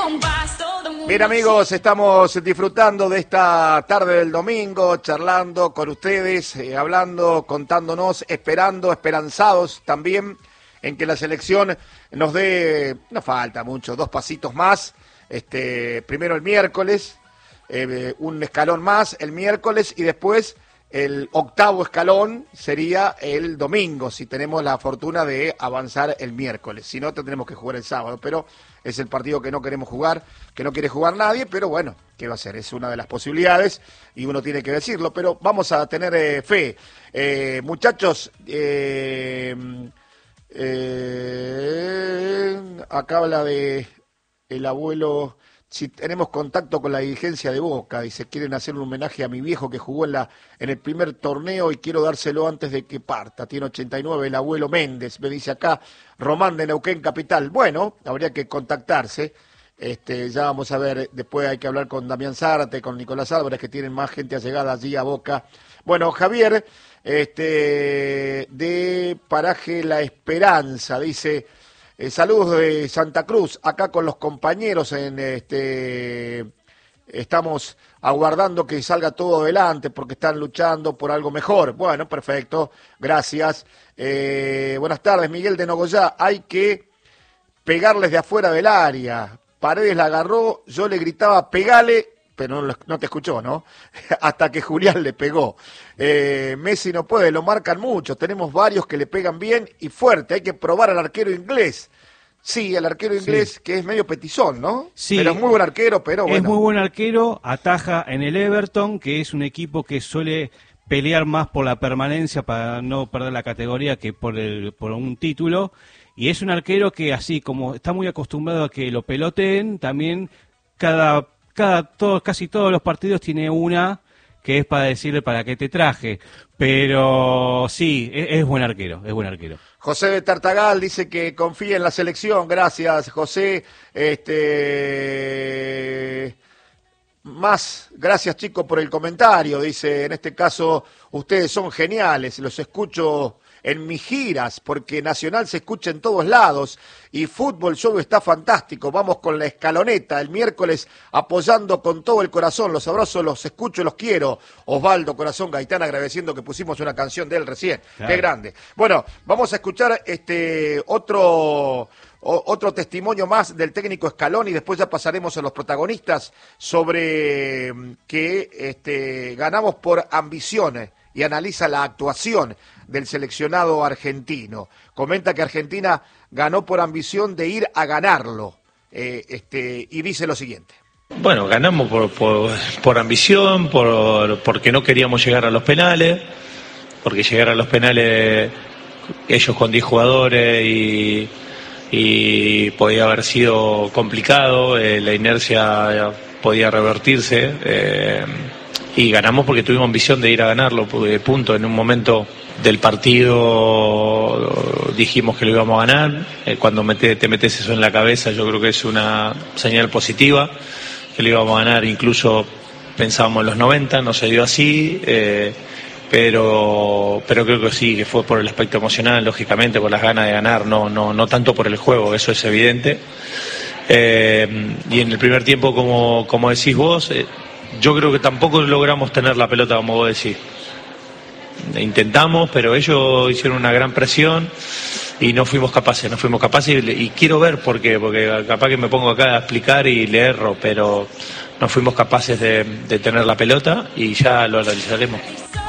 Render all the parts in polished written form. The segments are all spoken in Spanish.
Bien, amigos, estamos disfrutando de esta tarde del domingo, charlando con ustedes, hablando, contándonos, esperando, esperanzados también en que la selección nos dé, no falta mucho, 2 pasitos más. Primero el miércoles, un escalón más el miércoles y después el 8º escalón sería el domingo, si tenemos la fortuna de avanzar el miércoles. Si no, tendremos que jugar el sábado, pero es el partido que no queremos jugar, que no quiere jugar nadie, pero bueno, ¿qué va a ser? Es una de las posibilidades y uno tiene que decirlo, pero vamos a tener fe. Muchachos, acá habla de el abuelo. Si tenemos contacto con la dirigencia de Boca, dice, quieren hacer un homenaje a mi viejo que jugó en el primer torneo y quiero dárselo antes de que parta. Tiene 89, el abuelo Méndez, me dice acá, Román de Neuquén Capital. Bueno, habría que contactarse. Ya vamos a ver, después hay que hablar con Damián Zárate, con Nicolás Álvarez, que tienen más gente allegada allí a Boca. Bueno, Javier, de Paraje La Esperanza, dice... saludos de Santa Cruz, acá con los compañeros estamos aguardando que salga todo adelante porque están luchando por algo mejor. Bueno, perfecto, gracias. Buenas tardes, Miguel de Nogoyá. Hay que pegarles de afuera del área. Paredes la agarró, yo le gritaba pegale, pero no te escuchó, ¿no? Hasta que Julián le pegó. Messi no puede, lo marcan mucho. Tenemos varios que le pegan bien y fuerte. Hay que probar al arquero inglés. Sí, el arquero inglés, sí, que es medio petizón, ¿no? Sí. Pero es muy buen arquero, pero bueno. Es muy buen arquero, ataja en el Everton, que es un equipo que suele pelear más por la permanencia para no perder la categoría que por un título. Y es un arquero que, así como está muy acostumbrado a que lo peloteen, también casi todos los partidos tiene una que es para decirle para qué te traje, pero sí, es buen arquero, es buen arquero. José de Tartagal dice que confía en la selección, gracias José. Más, gracias chicos por el comentario, dice, en este caso ustedes son geniales, los escucho en mis giras, porque Nacional se escucha en todos lados, y Fútbol Show está fantástico, vamos con la escaloneta, el miércoles apoyando con todo el corazón, los abrazo, los escucho, los quiero. Osvaldo Corazón Gaitán agradeciendo que pusimos una canción de él recién, claro. Qué grande. Bueno, vamos a escuchar otro testimonio más del técnico Scaloni y después ya pasaremos a los protagonistas sobre que ganamos por ambiciones y analiza la actuación del seleccionado argentino. Comenta que Argentina ganó por ambición de ir a ganarlo y dice lo siguiente. Bueno, ganamos por ambición, porque no queríamos llegar a los penales, porque llegar a los penales ellos con 10 jugadores y podía haber sido complicado, la inercia podía revertirse, y ganamos porque tuvimos ambición de ir a ganarlo, punto. En un momento del partido dijimos que lo íbamos a ganar, cuando te metes eso en la cabeza yo creo que es una señal positiva, que lo íbamos a ganar, incluso pensábamos en los 90, no se dio así, pero creo que sí, que fue por el aspecto emocional, lógicamente, por las ganas de ganar, no tanto por el juego, eso es evidente. Y en el primer tiempo, como decís vos, yo creo que tampoco logramos tener la pelota, como vos decís. Intentamos, pero ellos hicieron una gran presión y no fuimos capaces y quiero ver por qué, porque capaz que me pongo acá a explicar y le erro, pero no fuimos capaces de tener la pelota y ya lo analizaremos.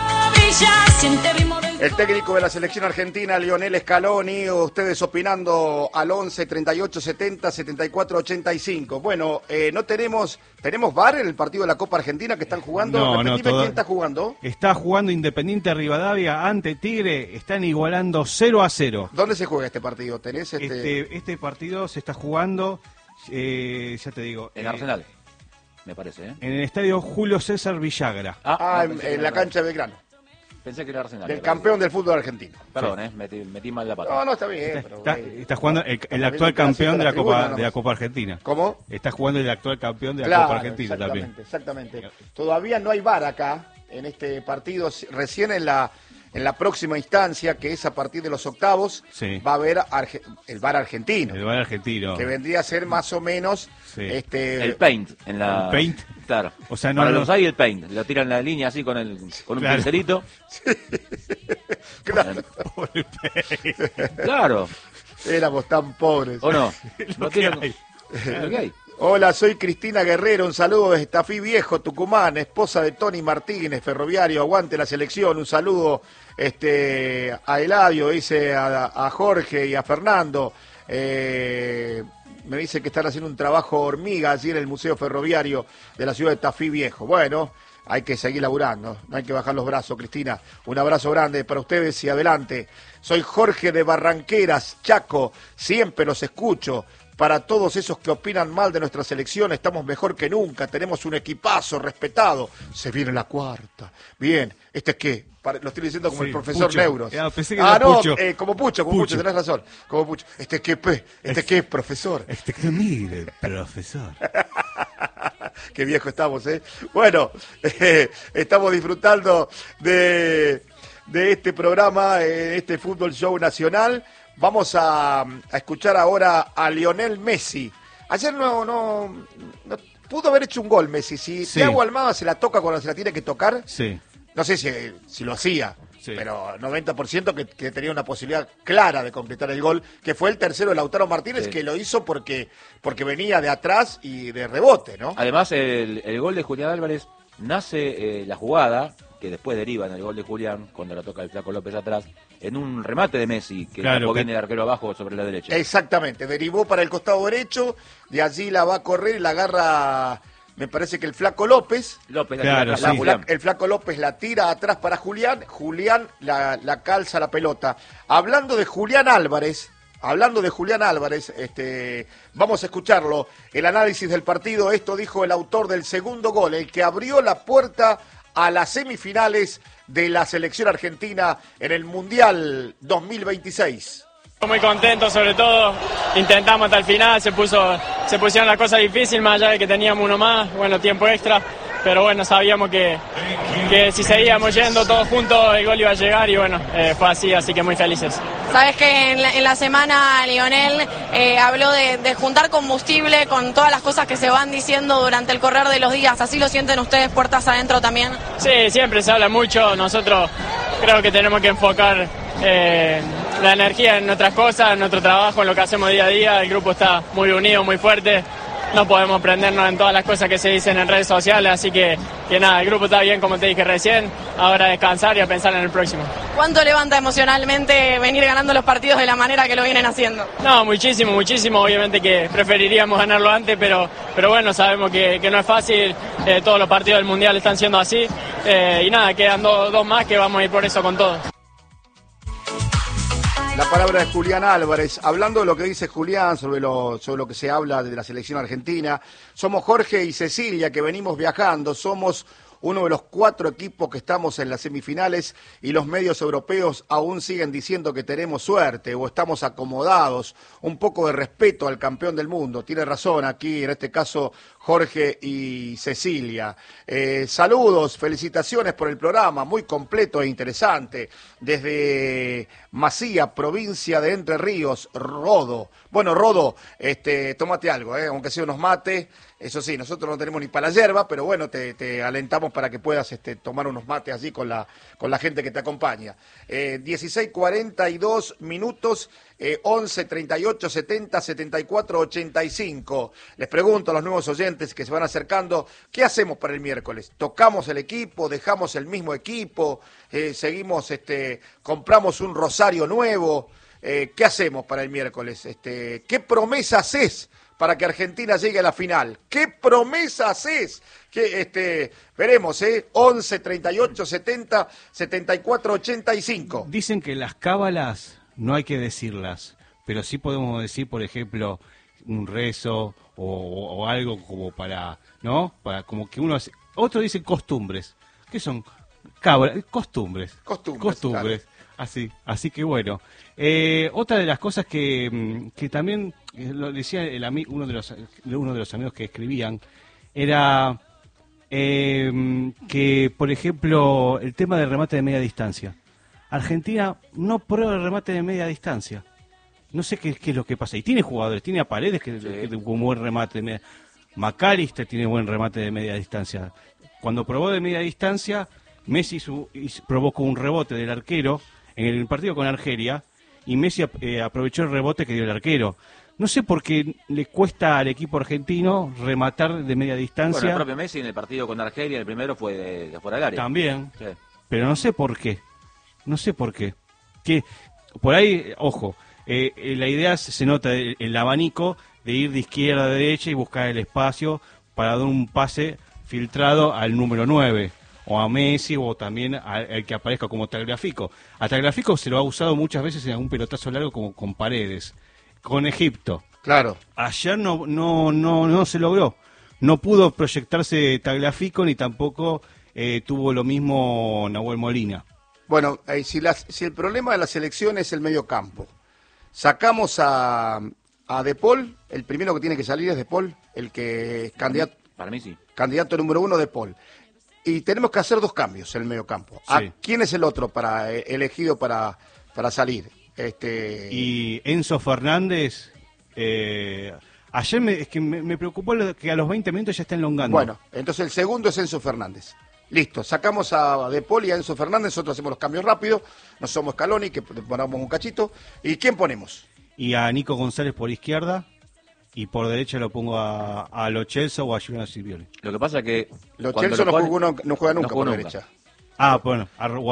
El técnico de la selección argentina, Lionel Scaloni, ustedes opinando al 11 38 70 74 85. Bueno, no tenemos VAR en el partido de la Copa Argentina que están jugando. ¿Quién está jugando? Está jugando Independiente Rivadavia ante Tigre, están igualando 0-0. ¿Dónde se juega este partido? ¿Tenés Este partido se está jugando, ya te digo, en Arsenal, me parece, en el estadio Julio César Villagra. En la cancha de Belgrano. Pensé que era Arsenal. Del campeón del fútbol argentino. Perdón, sí. metí mal la pata. No, está bien. Está jugando el actual campeón de la Copa Argentina. ¿Cómo? Está jugando el actual campeón de la Copa Argentina también. Exactamente. Todavía no hay VAR acá, en este partido. Recién en en la próxima instancia, que es a partir de los octavos, Sí. va a haber el VAR argentino, El VAR argentino. que vendría a ser más o menos Sí. El paint. En la... ¿El paint? Claro. O sea, no Para lo- los hay el paint. Lo tiran la línea así con un Claro. pincelito. Claro, Claro. éramos tan pobres. ¿O no? Lo Lo que tiran- hay. es lo que hay. Hola, soy Cristina Guerrero, un saludo desde Tafí Viejo, Tucumán, esposa de Tony Martínez, ferroviario, aguante la selección, un saludo a Eladio, dice a Jorge y a Fernando, me dice que están haciendo un trabajo hormiga allí en el Museo Ferroviario de la ciudad de Tafí Viejo. Bueno, hay que seguir laburando, no hay que bajar los brazos, Cristina. Un abrazo grande para ustedes y adelante. Soy Jorge de Barranqueras, Chaco, siempre los escucho. Para todos esos que opinan mal de nuestra selección, estamos mejor que nunca, tenemos un equipazo respetado. Se viene la cuarta. Bien, ¿este es qué? Lo estoy diciendo como Sí, el profesor Pucho. Neuros. Pensé que era no, Pucho. como Pucho, tenés razón. Como Pucho. ¿Este qué, profesor? Que mire, profesor. Qué viejo estamos, ¿eh? Bueno, estamos disfrutando de este programa, este Fútbol Show Nacional. Vamos a escuchar ahora a Lionel Messi. Ayer no pudo haber hecho un gol Messi. Si Sí. Thiago Almada se la toca cuando se la tiene que tocar, Sí. no sé si lo hacía, Sí. pero 90% que tenía una posibilidad clara de completar el gol, que fue el tercero de Lautaro Martínez, Sí. que lo hizo porque venía de atrás y de rebote, ¿no? Además, el gol de Julián Álvarez nace la jugada, que después deriva en el gol de Julián, cuando la toca el Flaco López atrás, en un remate de Messi, que Claro, tapó que- bien el arquero abajo sobre la derecha. Exactamente, derivó para el costado derecho, de allí la va a correr y la agarra, me parece que el Flaco López. López, Claro, la sí. Julián. El Flaco López la tira atrás para Julián, Julián la calza la pelota. Hablando de Julián Álvarez, vamos a escucharlo, el análisis del partido. Esto dijo el autor del segundo gol, el que abrió la puerta a las semifinales de la selección argentina en el Mundial 2026. Muy contento, sobre todo intentamos hasta el final, se pusieron las cosas difíciles, más allá de que teníamos uno más, bueno, tiempo extra, pero bueno, sabíamos que si seguíamos yendo todos juntos el gol iba a llegar y bueno, fue así que muy felices. Sabes que en la semana Lionel habló de juntar combustible con todas las cosas que se van diciendo durante el correr de los días, ¿así lo sienten ustedes puertas adentro también? Sí, siempre se habla mucho, nosotros creo que tenemos que enfocar la energía en nuestras cosas, en nuestro trabajo, en lo que hacemos día a día, el grupo está muy unido, muy fuerte, no podemos prendernos en todas las cosas que se dicen en redes sociales, así que nada, el grupo está bien como te dije recién, ahora a descansar y a pensar en el próximo. ¿Cuánto levanta emocionalmente venir ganando los partidos de la manera que lo vienen haciendo? No, muchísimo, obviamente que preferiríamos ganarlo antes, pero bueno, sabemos que no es fácil, todos los partidos del Mundial están siendo así, y nada, quedan dos más que vamos a ir por eso con todos. La palabra de Julián Álvarez, hablando de lo que dice Julián sobre lo que se habla de la selección argentina. Somos Jorge y Cecilia que venimos viajando, somos uno de los 4 equipos que estamos en las semifinales y los medios europeos aún siguen diciendo que tenemos suerte o estamos acomodados. Un poco de respeto al campeón del mundo. Tiene razón aquí, en este caso, Jorge y Cecilia. Saludos, felicitaciones por el programa, muy completo e interesante. Desde Macía, provincia de Entre Ríos, Rodo. Bueno, Rodo, tómate algo, aunque sea unos mates. Eso sí, nosotros no tenemos ni para la yerba, pero bueno, te alentamos para que puedas tomar unos mates allí con la gente que te acompaña. 16:42 minutos, 11 38 70 74 85. Les pregunto a los nuevos oyentes que se van acercando, ¿qué hacemos para el miércoles? ¿Tocamos el equipo? ¿Dejamos el mismo equipo? ¿Seguimos, compramos un rosario nuevo? ¿Qué hacemos para el miércoles? ¿Qué promesas es para que Argentina llegue a la final? ¿Qué promesas es? Veremos, 11 38 70 74 85. Dicen que las cábalas no hay que decirlas, pero sí podemos decir, por ejemplo, un rezo o algo como para, ¿no? Para como que uno hace. Otros dicen costumbres. ¿Qué son? Cábalas, costumbres. Costumbres. Claro. Así que bueno. Otra de las cosas que también lo decía uno de los amigos que escribían era que, por ejemplo, el tema del remate de media distancia. Argentina no prueba el remate de media distancia. No sé qué es lo que pasa. Y tiene jugadores, tiene a Paredes que tiene un buen remate de media. McAllister tiene buen remate de media distancia. Cuando probó de media distancia, Messi provocó un rebote del arquero en el partido con Argelia y Messi aprovechó el rebote que dio el arquero. No sé por qué le cuesta al equipo argentino rematar de media distancia. Bueno, el propio Messi en el partido con Argelia, el primero fue de fuera del área. También, Sí. pero no sé por qué. No sé por qué. Que por ahí, ojo, la idea se nota el abanico de ir de izquierda a derecha y buscar el espacio para dar un pase filtrado al número 9, o a Messi, o también al que aparezca como Tagliafico. A Tagliafico se lo ha usado muchas veces en algún pelotazo largo como con Paredes, con Egipto. Claro. Ayer no se logró. No pudo proyectarse Tagliafico ni tampoco tuvo lo mismo Nahuel Molina. Bueno, si el problema de la selección es el medio campo, sacamos a De Paul, el primero que tiene que salir es De Paul, el que es Para mí sí. candidato número 1, De Paul. Y tenemos que hacer 2 cambios en el medio campo. Sí. ¿Quién es el otro elegido para salir? Y Enzo Fernández, ayer me preocupó que a los 20 minutos ya está enlongando. Bueno, entonces el segundo es Enzo Fernández. Listo, sacamos a De Paul y a Enzo Fernández, nosotros hacemos los cambios rápidos, no somos Scaloni, que ponemos un cachito. ¿Y quién ponemos? Y a Nico González por izquierda, y por derecha lo pongo a Lo Celso o a Giuliano Simeone. Lo que pasa es que... Los cuando Chelsea lo pone- no juega nunca no jugó por nunca. derecha. Bueno,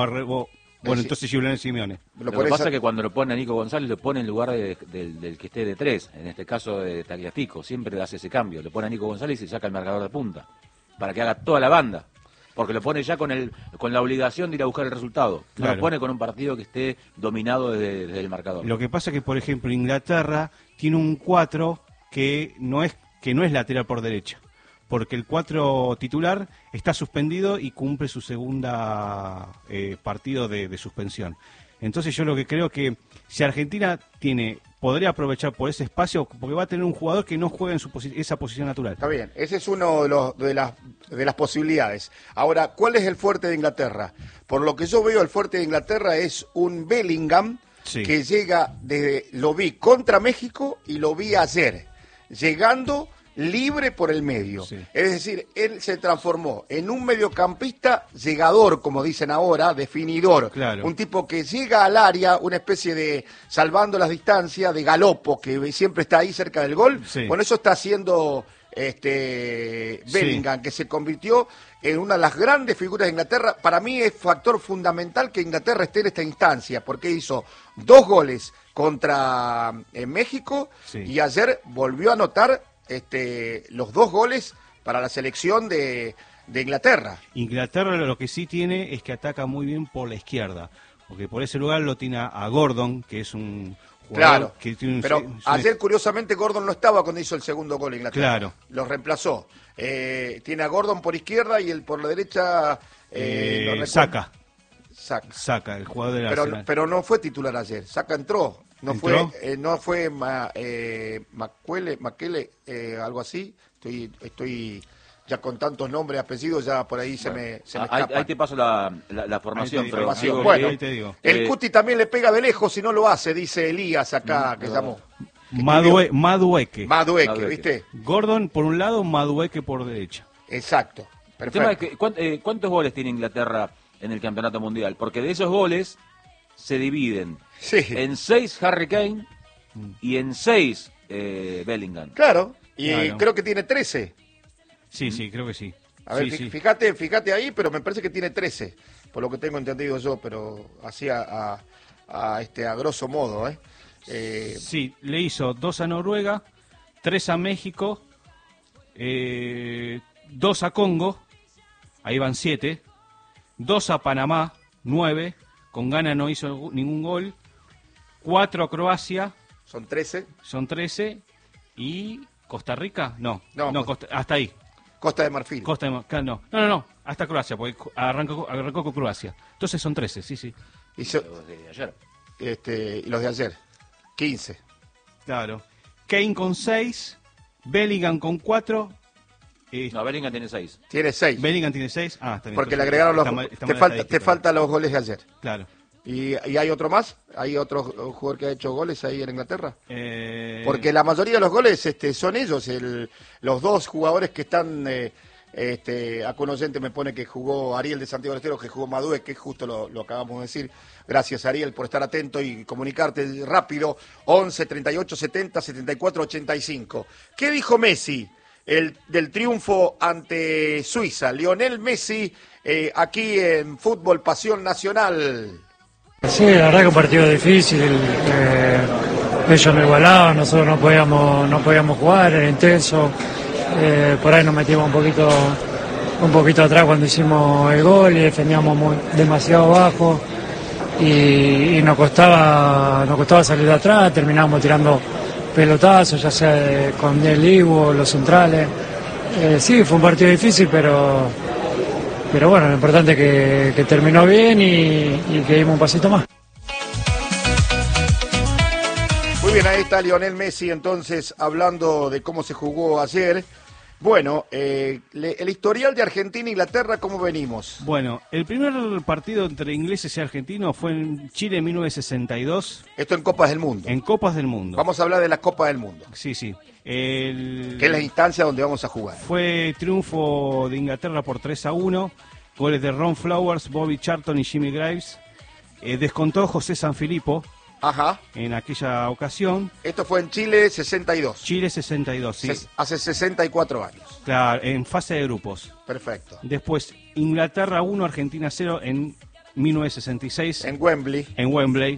Sí. entonces Giuliano Simeone. Lo Lo que pones pasa a- es que cuando lo pone a Nico González, lo pone en lugar del que esté de 3, en este caso de Tagliafico. Siempre hace ese cambio. Lo pone a Nico González y saca el marcador de punta. Para que haga toda la banda. Porque lo pone ya con la obligación de ir a buscar el resultado. No Claro. lo pone con un partido que esté dominado desde el marcador. Lo que pasa es que, por ejemplo, Inglaterra tiene un 4 que no es lateral por derecha, porque el 4 titular está suspendido y cumple su segunda partido de suspensión. Entonces yo lo que creo que si Argentina podría aprovechar por ese espacio, porque va a tener un jugador que no juega en esa posición natural. Está bien, ese es uno de las posibilidades. Ahora, ¿cuál es el fuerte de Inglaterra? Por lo que yo veo, el fuerte de Inglaterra es un Bellingham Sí. que llega lo vi contra México y lo vi ayer, llegando libre por el medio. Sí. Es decir, él se transformó en un mediocampista llegador, como dicen ahora, definidor. Claro. Un tipo que llega al área, una especie de, salvando las distancias, de galopo, que siempre está ahí cerca del gol. Sí. Con eso está haciendo Bellingham, que se convirtió en una de las grandes figuras de Inglaterra. Para mí es factor fundamental que Inglaterra esté en esta instancia, porque hizo 2 goles contra México Sí. y ayer volvió a anotar los 2 goles para la selección de Inglaterra. Inglaterra lo que sí tiene es que ataca muy bien por la izquierda, porque por ese lugar lo tiene a Gordon, que es un jugador Claro, que tiene pero ayer curiosamente Gordon no estaba cuando hizo el segundo gol en Inglaterra. Claro. Lo reemplazó. Tiene a Gordon por izquierda y el por la derecha... no recuerdo. Saka, Saka. el jugador del Arsenal. Pero no fue titular ayer. Saka entró. ¿Entró? No fue Makele, algo así. Estoy ya con tantos nombres, apellidos, ya por ahí se me escapa. Ahí te paso la formación, Ahí te pero digo. digo Bueno, que- ahí te digo. El Cuti también le pega de lejos si no lo hace, dice Elías acá, que llamó. Madueke. Madueke, ¿viste? Gordon por un lado, Madueke por derecha. Exacto. El tema es Perfecto. que, ¿cuántos goles tiene Inglaterra en el Campeonato Mundial? Porque de esos goles se dividen Sí. en 6 Harry Kane y en 6 Bellingham. Claro. Y Claro. creo que tiene 13. Sí, creo que sí. A ver, Sí. fíjate ahí, pero me parece que tiene 13, por lo que tengo entendido yo, pero así a grosso modo, Sí, le hizo 2 a Noruega, 3 a México, 2 a Congo, ahí van 7, 2 a Panamá, 9, con Ghana no hizo ningún gol, 4 a Croacia, Son 13. son 13, y Costa Rica, no, No, hasta ahí. Costa de Marfil. No, hasta Croacia, porque arrancó con Croacia. Entonces son 13, sí. Hizo, Los de ayer. y los de ayer, 15. Claro. Kane con 6, Bellingham con 4, No, Bellingham tiene 6. Tiene 6. Bellingham tiene 6. Ah, está bien. Porque le Entonces, agregaron está mal- está mal la te estadística. faltan los goles de ayer. Claro. ¿Y hay otro más? ¿Hay otro jugador que ha hecho goles ahí en Inglaterra? Porque la mayoría de los goles son ellos, los dos jugadores que están... acá un oyente me pone que jugó Ariel de Santiago del Estero, que jugó Madue, que justo lo acabamos de decir. Gracias, Ariel, por estar atento y comunicarte rápido. 11 38 70 74 85. ¿Qué dijo Messi del triunfo ante Suiza? Lionel Messi, aquí en Fútbol Pasión Nacional. Sí, la verdad que un partido difícil. Ellos no igualaban, nosotros no podíamos jugar, era intenso. Por ahí nos metimos un poquito atrás cuando hicimos el gol y defendíamos demasiado bajo y nos costaba salir de atrás, terminábamos tirando pelotazos, ya sea con Del Ivo, los centrales. Sí, fue un partido difícil, pero bueno, lo importante es que terminó bien y que dimos un pasito más. Muy bien, ahí está Lionel Messi entonces hablando de cómo se jugó ayer. Bueno, el historial de Argentina e Inglaterra, ¿cómo venimos? Bueno, el primer partido entre ingleses y argentinos fue en Chile en 1962. Esto en Copas del Mundo. En Copas del Mundo. Vamos a hablar de la Copa del Mundo. Sí, sí. Que es la instancia donde vamos a jugar. Fue triunfo de Inglaterra por 3-1. Goles de Ron Flowers, Bobby Charlton y Jimmy Graves. Descontó José Sanfilippo. Ajá. En aquella ocasión. Esto fue en Chile 62. Chile 62, sí. Hace 64 años. Claro, en fase de grupos. Perfecto. Después, Inglaterra 1, Argentina 0 en 1966. En Wembley. En Wembley,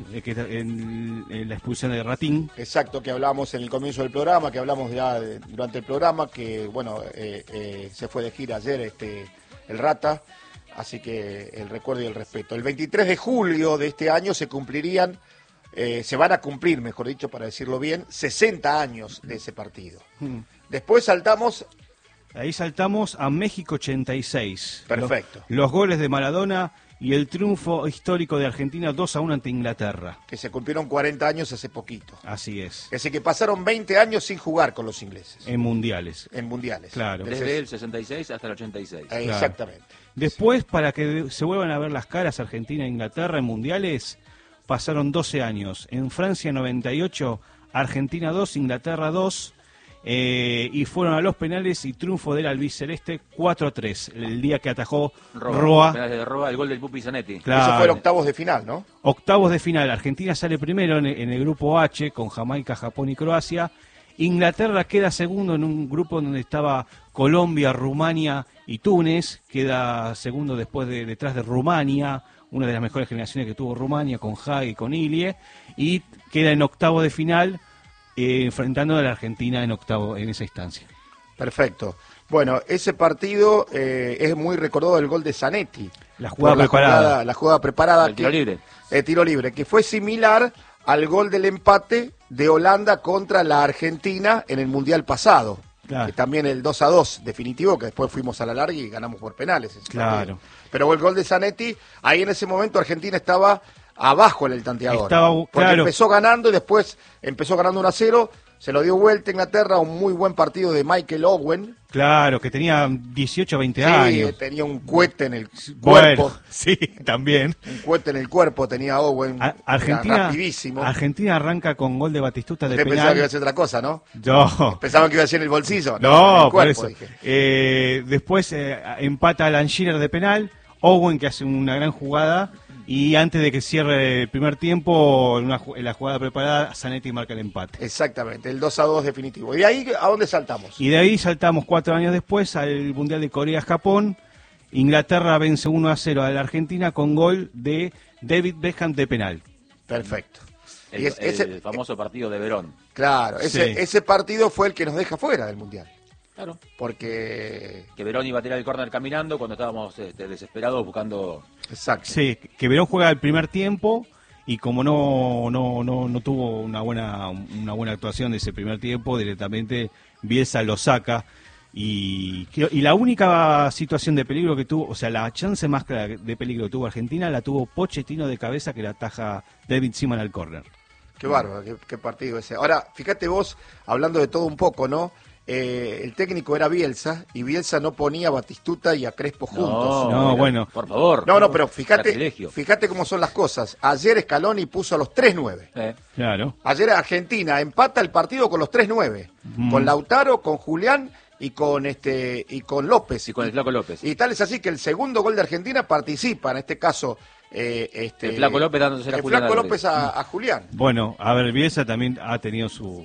en la expulsión de Ratín. Exacto, que hablamos en el comienzo del programa, que hablamos ya durante el programa, que bueno, se fue de gira ayer el Rata, así que el recuerdo y el respeto. El 23 de julio de este año se cumplirían... se van a cumplir, mejor dicho, para decirlo bien, 60 años de ese partido. Después saltamos... Ahí saltamos a México 86. Perfecto. Los goles de Maradona y el triunfo histórico de Argentina 2-1 ante Inglaterra. Que se cumplieron 40 años hace poquito. Así es. Así que pasaron 20 años sin jugar con los ingleses. En mundiales. En mundiales. Claro. Desde el 66 hasta el 86. Exactamente. Después, para que se vuelvan a ver las caras Argentina e Inglaterra en mundiales... Pasaron 12 años. En Francia 98, Argentina 2, Inglaterra 2. Y fueron a los penales y triunfo del albiceleste 4-3. El día que atajó Roa. Penales de Roa, el gol del Pupi Zanetti. Claro. Eso fue el octavos de final, ¿no? Octavos de final. Argentina sale primero en el grupo H con Jamaica, Japón y Croacia. Inglaterra queda segundo en un grupo donde estaba Colombia, Rumania y Túnez. Queda segundo detrás de Rumania, una de las mejores generaciones que tuvo Rumania, con Hagi y con Ilie, y queda en octavo de final, enfrentando a la Argentina en esa instancia. Perfecto. Bueno, ese partido es muy recordado el gol de Zanetti. La jugada preparada. La jugada preparada. El tiro libre. Tiro libre, que fue similar al gol del empate de Holanda contra la Argentina en el Mundial pasado. Claro. Que también el 2-2 definitivo, que después fuimos a la larga y ganamos por penales. Claro. Partido. Pero el gol de Zanetti, ahí en ese momento Argentina estaba abajo en el tanteador. Porque empezó ganando y después empezó ganando 1-0, se lo dio vuelta a Inglaterra, un muy buen partido de Michael Owen. Claro, que tenía 18 o 20 años. Sí, tenía un cohete en el cuerpo. Bueno, sí, también. Un cohete en el cuerpo tenía Owen. Rapidísimo. Argentina arranca con gol de Batistuta de penal. Pensaba que iba a ser otra cosa, ¿no? No. Pensaban que iba a ser en el bolsillo. No, en el cuerpo, por eso. Después empata Alan Shearer de penal. Owen, que hace una gran jugada. Y antes de que cierre el primer tiempo, en la jugada preparada, Zanetti marca el empate. Exactamente, el 2-2 definitivo. ¿Y de ahí a dónde saltamos? Y de ahí saltamos 4 años después al Mundial de Corea-Japón. Inglaterra vence 1-0 a la Argentina con gol de David Beckham de penal. Perfecto. El famoso partido de Verón. Claro, ese partido fue el que nos deja fuera del Mundial. Claro. Porque... Que Verón iba a tirar el córner caminando cuando estábamos desesperados buscando... Exacto. Sí, que Verón juega el primer tiempo y como no tuvo una buena actuación de ese primer tiempo, directamente Bielsa lo saca. Y la única situación de peligro que tuvo, o sea, la chance más clara de peligro que tuvo Argentina, la tuvo Pochettino de cabeza, que la ataja David Seaman al córner. Qué bárbaro, qué partido ese. Ahora, fíjate vos, hablando de todo un poco, ¿no? el técnico era Bielsa y Bielsa no ponía a Batistuta y a Crespo juntos. No, bueno. Por favor. No, pero fíjate Sacrilegio. cómo son las cosas. Ayer Scaloni puso a los 3-9. Claro. Ayer Argentina empata el partido con los 3-9. Con Lautaro, con Julián y con López. Y con el Flaco López. Y tal es así que el segundo gol de Argentina participa, en este caso... el Flaco López dándose la Julián. El Flaco López a Julián. Bueno, a ver, Bielsa también ha tenido su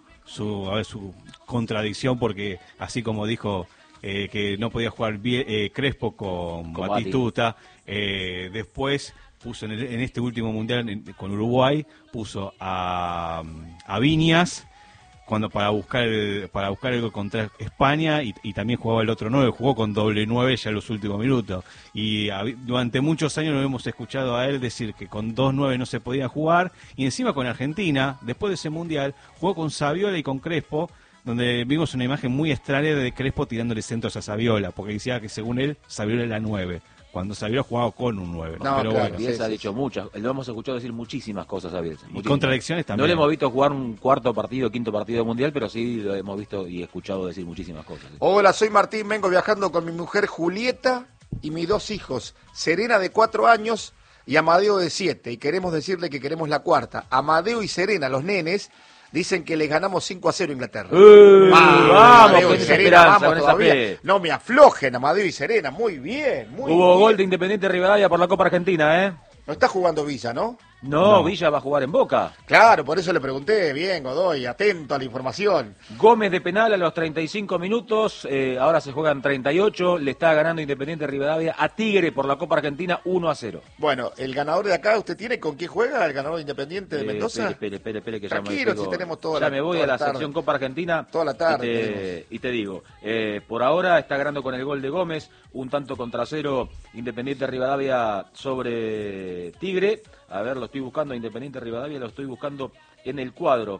contradicción, porque así como dijo que no podía jugar Crespo con Batistuta, después puso en este último mundial con Uruguay, puso a Viñas para buscar el gol contra España, y también jugaba el otro 9, jugó con doble 9 ya en los últimos minutos, y durante muchos años lo hemos escuchado a él decir que con 2-9 no se podía jugar, y encima con Argentina, después de ese mundial, jugó con Saviola y con Crespo, donde vimos una imagen muy extraña de Crespo tirándole centros a Saviola, porque decía que según él, Saviola era 9. Cuando Saviola jugaba con un 9. No, pero claro, bueno. Bielsa ha dicho muchas, lo hemos escuchado decir muchísimas cosas a Bielsa. Y contradicciones también. No le hemos visto jugar un quinto partido mundial, pero sí lo hemos visto y escuchado decir muchísimas cosas. Hola, soy Martín, vengo viajando con mi mujer Julieta y mis 2 hijos, Serena de 4 años y Amadeo de 7, y queremos decirle que queremos la cuarta. Amadeo y Serena, los nenes, dicen que les ganamos 5-0 a Inglaterra. Vamos, Amadeo con y esa Serena, esperanza, vamos con esa todavía. fe. No me aflojen, Amadeo y Serena, muy bien, muy Hubo bien. gol de Independiente Rivadavia por la Copa Argentina, ¿eh? No está jugando Villa, ¿no? No, Villa va a jugar en Boca. Claro, por eso le pregunté, bien, Godoy, atento a la información. Gómez de penal a los 35 minutos, ahora se juegan 38, le está ganando Independiente Rivadavia a Tigre por la Copa Argentina 1-0. Bueno, el ganador de acá, ¿usted tiene con quién juega? ¿El ganador de Independiente de Mendoza? Espere, que Tranquilo, ya si tenemos ya me voy toda a la tarde. sección Copa Argentina. Toda la tarde Y te digo, por ahora está ganando con el gol de Gómez, un tanto contra 0 Independiente Rivadavia sobre Tigre. A ver, lo estoy buscando a Independiente Rivadavia, lo estoy buscando en el cuadro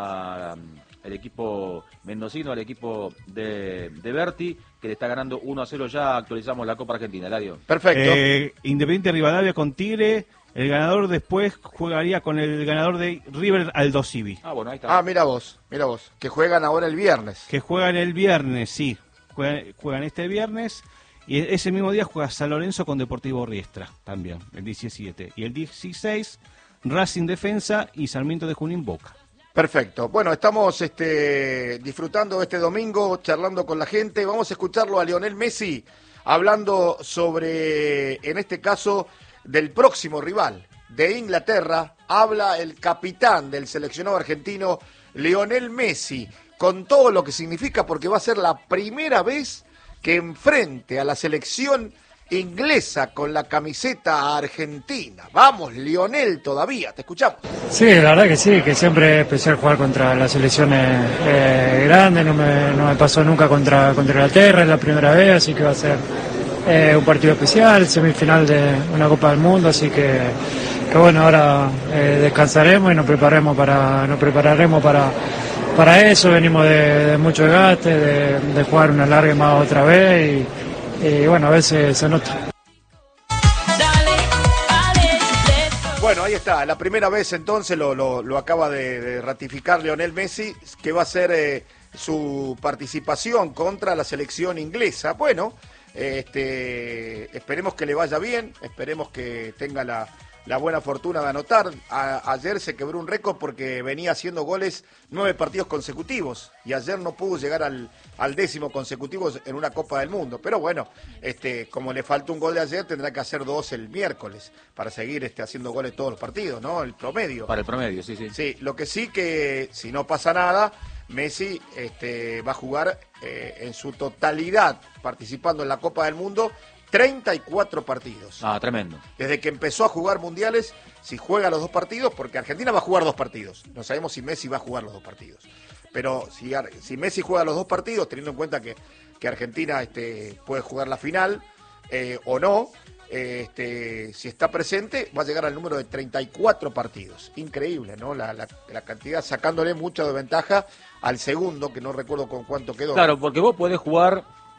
el equipo mendocino, al equipo de Berti, que le está ganando 1-0. Ya actualizamos la Copa Argentina, Eladio. Perfecto. Independiente Rivadavia con Tigre, el ganador después jugaría con el ganador de River Aldo Civi. Bueno, ahí está. Mira vos, que juegan ahora el viernes. Que juegan el viernes, sí, juegan este viernes. Y ese mismo día juega San Lorenzo con Deportivo Riestra, también, el 17. Y el 16, Racing Defensa y Sarmiento de Junín Boca. Perfecto. Bueno, estamos disfrutando este domingo, charlando con la gente. Vamos a escucharlo a Lionel Messi hablando sobre, en este caso, del próximo rival de Inglaterra. Habla el capitán del seleccionado argentino, Lionel Messi, con todo lo que significa, porque va a ser la primera vez que enfrente a la selección inglesa con la camiseta argentina. Vamos, Lionel, todavía, te escuchamos. Sí, la verdad que sí, que siempre es especial jugar contra las selecciones grandes, no me pasó nunca contra Inglaterra, es la primera vez, así que va a ser un partido especial, semifinal de una Copa del Mundo, así que bueno, ahora descansaremos y nos prepararemos para eso. Venimos de mucho desgaste, de jugar una larga más otra vez y bueno, a veces se nota. Bueno, ahí está, la primera vez entonces lo acaba de ratificar Lionel Messi, que va a ser su participación contra la selección inglesa. Bueno, esperemos que le vaya bien, esperemos que tenga la buena fortuna de anotar. Ayer se quebró un récord porque venía haciendo goles 9 partidos consecutivos y ayer no pudo llegar al 10º consecutivo en una Copa del Mundo. Pero bueno, como le faltó un gol de ayer, tendrá que hacer 2 el miércoles para seguir haciendo goles todos los partidos, ¿no? El promedio. Para el promedio, sí. Sí, lo que sí que si no pasa nada, Messi va a jugar en su totalidad participando en la Copa del Mundo 34 partidos. Tremendo. Desde que empezó a jugar mundiales, si juega los 2 partidos, porque Argentina va a jugar 2 partidos. No sabemos si Messi va a jugar los 2 partidos. Pero si Messi juega los 2 partidos, teniendo en cuenta que Argentina puede jugar la final o no, si está presente, va a llegar al número de 34 partidos. Increíble, ¿no? La cantidad, sacándole mucha de ventaja al segundo, que no recuerdo con cuánto quedó. Claro, porque vos podés jugar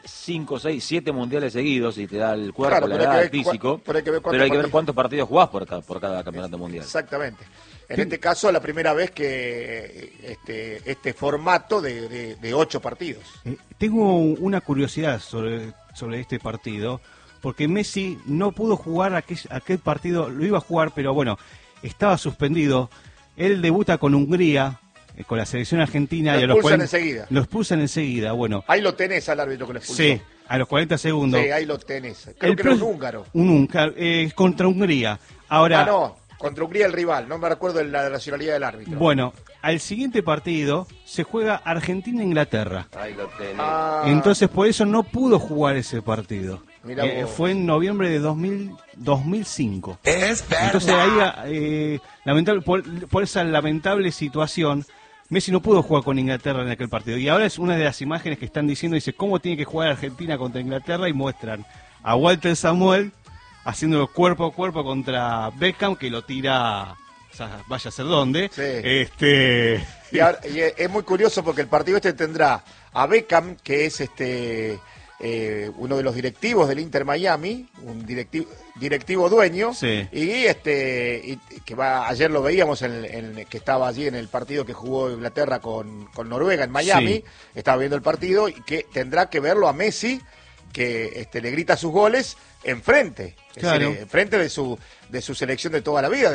5, 6, 7 mundiales seguidos y te da el cuerpo, Claro, la pero hay edad, que el ver físico, pero hay que ver cuántos partidos jugás por cada campeonato mundial. Exactamente. En este caso, la primera vez que este formato de 8 partidos. Tengo una curiosidad sobre este partido, porque Messi no pudo jugar aquel partido, lo iba a jugar, pero bueno, estaba suspendido. Él debuta con Hungría, con la selección argentina. Lo expulsan enseguida. Bueno. Ahí lo tenés al árbitro que lo expulsó. Sí, a los 40 segundos. Sí, ahí lo tenés. Creo que era un húngaro. Contra Hungría. Ahora, no, contra Hungría el rival. No me recuerdo de la nacionalidad del árbitro. Bueno, al siguiente partido se juega Argentina-Inglaterra. Ahí lo tenés. Entonces, por eso no pudo jugar ese partido. Fue en noviembre de 2005. Entonces ahí, por esa lamentable situación, Messi no pudo jugar con Inglaterra en aquel partido. Y ahora es una de las imágenes que están diciendo, dice, ¿cómo tiene que jugar Argentina contra Inglaterra? Y muestran a Walter Samuel haciéndolo cuerpo a cuerpo contra Beckham, que lo tira, o sea, vaya a ser dónde. Sí. Y es muy curioso porque el partido tendrá a Beckham, que es uno de los directivos del Inter Miami, un directivo dueño, sí. y que ayer lo veíamos que estaba allí en el partido que jugó Inglaterra con Noruega en Miami, sí. Estaba viendo el partido y que tendrá que verlo a Messi, que le grita sus goles enfrente, claro. Es decir, enfrente de su selección de toda la vida,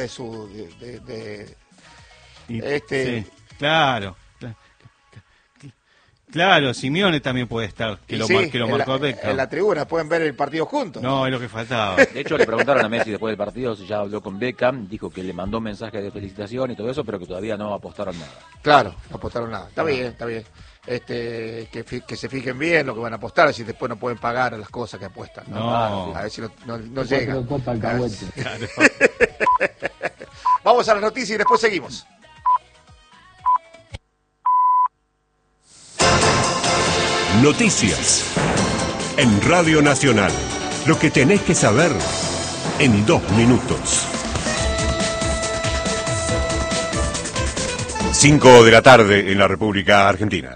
sí, claro. Claro, Simeone también puede estar, que lo marcó a Beckham. En la tribuna, pueden ver el partido juntos. No, es lo que faltaba. De hecho, le preguntaron a Messi después del partido si ya habló con Beckham, dijo que le mandó mensajes de felicitación y todo eso, pero que todavía no apostaron nada. Claro, no apostaron nada. Está bien. Que se fijen bien lo que van a apostar, si después no pueden pagar las cosas que apuestan. No. A ver si no llega. Vamos a las noticias y después seguimos. Noticias en Radio Nacional. Lo que tenés que saber en 2 minutos. 5 de la tarde en la República Argentina.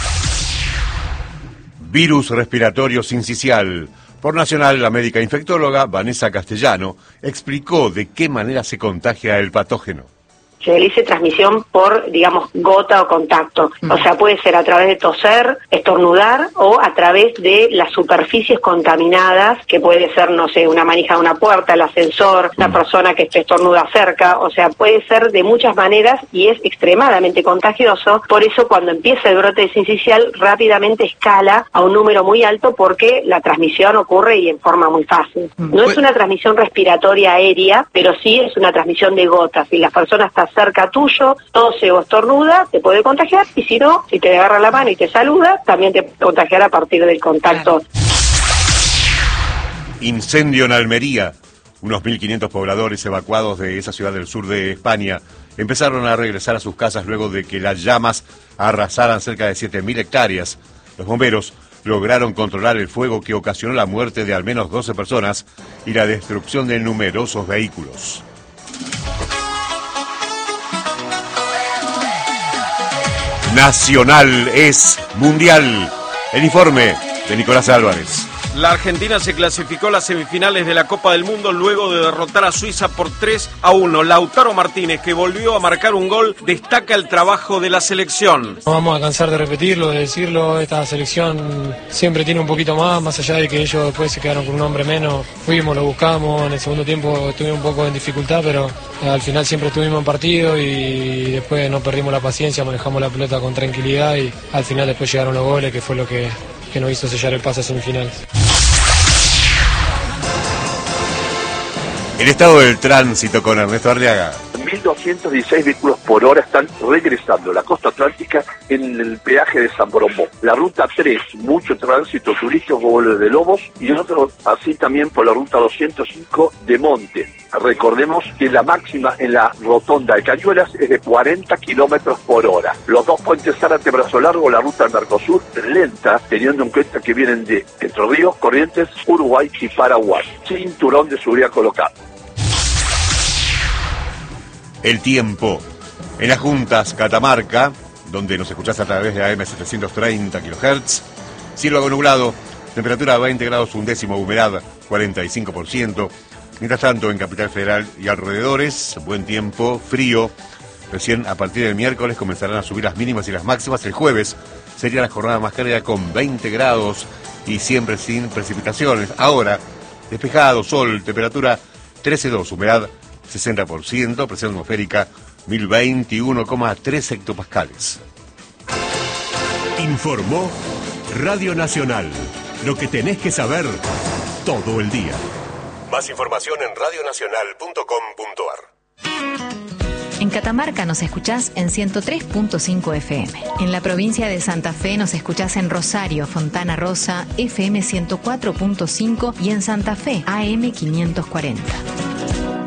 Virus respiratorio sincicial. Por Nacional, la médica infectóloga Vanessa Castellano explicó de qué manera se contagia el patógeno. Se le dice transmisión por, digamos, gota o contacto. O sea, puede ser a través de toser, estornudar o a través de las superficies contaminadas, que puede ser, no sé, una manija de una puerta, el ascensor, la persona que estornuda cerca. O sea, puede ser de muchas maneras y es extremadamente contagioso. Por eso, cuando empieza el brote sincicial, rápidamente escala a un número muy alto porque la transmisión ocurre y en forma muy fácil. No es una transmisión respiratoria aérea, pero sí es una transmisión de gotas. Si la persona está cerca tuyo, tose o estornuda, te puede contagiar, y si no, si te agarra la mano y te saluda, también te puede contagiar a partir del contacto. Incendio en Almería. Unos 1.500 pobladores evacuados de esa ciudad del sur de España empezaron a regresar a sus casas luego de que las llamas arrasaran cerca de 7.000 hectáreas. Los bomberos lograron controlar el fuego que ocasionó la muerte de al menos 12 personas y la destrucción de numerosos vehículos. Nacional es mundial. El informe de Nicolás Álvarez. La Argentina se clasificó a las semifinales de la Copa del Mundo luego de derrotar a Suiza por 3-1. Lautaro Martínez, que volvió a marcar un gol, destaca el trabajo de la selección. No vamos a cansar de repetirlo, de decirlo. Esta selección siempre tiene un poquito más allá de que ellos después se quedaron con un hombre menos. Fuimos, lo buscamos, en el segundo tiempo estuvimos un poco en dificultad, pero al final siempre estuvimos en partido y después no perdimos la paciencia, manejamos la pelota con tranquilidad y al final después llegaron los goles, que fue lo que nos hizo sellar el pase a semifinales. El estado del tránsito con Ernesto Arriaga. 1.216 vehículos por hora están regresando a la costa atlántica en el peaje de San Boromó. La ruta 3, mucho tránsito turístico como el de Lobos, y otro así también por la ruta 205 de Monte. Recordemos que la máxima en la rotonda de Cañuelas es de 40 kilómetros por hora. Los dos puentes Zárate Brazo Largo, la ruta del Mercosur, lenta, teniendo en cuenta que vienen de Entre Ríos, Corrientes, Uruguay y Paraguay. Cinturón de seguridad colocado. El tiempo. En las Juntas, Catamarca, donde nos escuchás a través de AM 730 kHz, cielo algo nublado, Temperatura 20 grados, un décimo, humedad 45%. Mientras tanto, en Capital Federal y alrededores, buen tiempo, frío. Recién a partir del miércoles comenzarán a subir las mínimas y las máximas. El jueves sería la jornada más cálida con 20 grados y siempre sin precipitaciones. Ahora, despejado, sol, temperatura 13,2, humedad 60%, presión atmosférica 1021,3 hectopascales. Informó Radio Nacional. Lo que tenés que saber todo el día. Más información en radionacional.com.ar. En Catamarca nos escuchás en 103.5 FM. En la provincia de Santa Fe nos escuchás en Rosario, Fontana Rosa, FM 104.5 y en Santa Fe, AM 540.